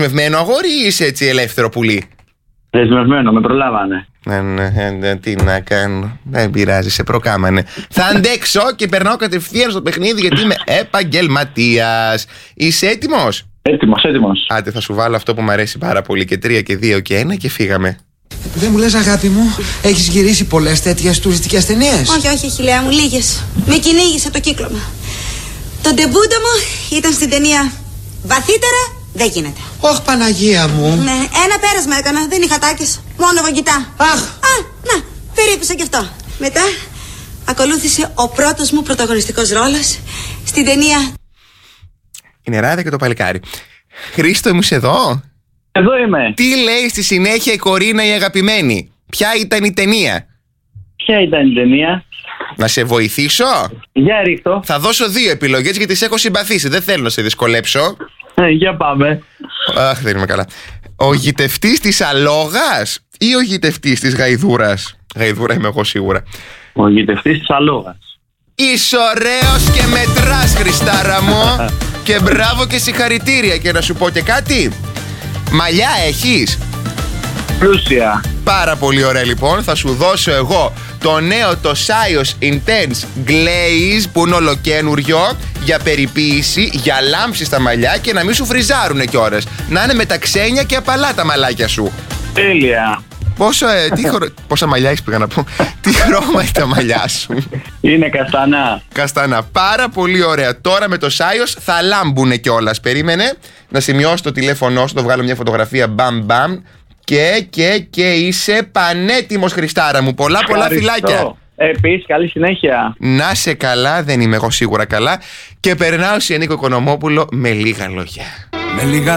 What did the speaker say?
δεσμευμένο αγόρι ή είσαι έτσι ελεύθερο πουλί? Δεσμευμένο, με προλάβανε. Τι να κάνω. Δεν πειράζει, σε προκάμανε. Θα αντέξω και περνάω κατευθείαν στο παιχνίδι γιατί είμαι επαγγελματίας. Είσαι έτοιμος? Έτοιμος. Άντε, θα σου βάλω αυτό που μου αρέσει πάρα πολύ. Και 3 και 2 και 1 και φύγαμε. Δεν μου λες, αγάπη μου, έχεις γυρίσει πολλές τέτοιες τουριστικές ταινίες? Όχι, χιλιά μου, λίγες. Με κυνήγησε το κύκλωμα. Το ντεμπούτο μου ήταν στην ταινία Βαθύτερα δεν γίνεται. Ωχ, Παναγία μου. Ναι, ένα πέρασμα έκανα, δεν είχα τάκες. Μόνο βαγγιτά. Αχ. Να, περίπουσα κι αυτό. Μετά ακολούθησε ο πρώτος μου πρωταγωνιστικός ρόλος στην ταινία Η νεράδα και το παλικάρι. Χρήστο, είσαι εδώ? Εδώ είμαι. Τι λέει στη συνέχεια η Κορίνα η αγαπημένη? Ποια ήταν η ταινία? Ποια ήταν η ταινία? Να σε βοηθήσω? Για ρίχτω. Θα δώσω 2 επιλογές γιατί σε έχω συμπαθήσει. Δεν θέλω να σε δυσκολέψω. Για πάμε. Αχ, δεν είμαι καλά. Ο γητευτής της αλόγας ή ο γητευτής της γαϊδούρας? Γαϊδούρα είμαι εγώ σίγουρα. Ο γητευτής της αλόγας. Είσαι ωραίος και μετράς, Χριστάρα μου. Και μπράβο και συγχαρητήρια. Και να σου πω και κάτι. Μαλλιά έχεις? Πλούσια. Πάρα πολύ ωραία, λοιπόν. Θα σου δώσω εγώ το νέο, το Sios Intense Glaze, που είναι ολοκένουριο, για περιποίηση, για λάμψη στα μαλλιά και να μην σου φριζάρουνε κιόλας. Να είναι με τα ξένια και απαλά τα μαλάκια σου. Τέλεια. Πόσα μαλλιά έχεις, πήγα να πω. Τι χρώμα έχει τα μαλλιά σου? Είναι καστανά. Καστανά. Πάρα πολύ ωραία. Τώρα με το Sios θα λάμπουνε κιόλας. Περίμενε να σημειώσω το τηλέφωνό σου, το βγάλω μια φωτογραφία. Μπαμ μπαμ. Και είσαι πανέτοιμος, Χριστάρα μου. Πολλά φιλάκια. Επίσης, καλή συνέχεια. Να σε καλά, δεν είμαι εγώ σίγουρα καλά. Και περνάω σε Νίκο Οικονομόπουλο με λίγα λόγια.